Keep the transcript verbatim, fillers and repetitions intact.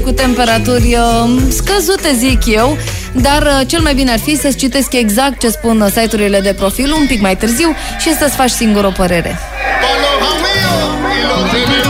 cu temperaturi uh, scăzute, zic eu, dar uh, cel mai bine ar fi să-ți citesc exact ce spun uh, site-urile de profil un pic mai târziu și să-ți faci singur o părere.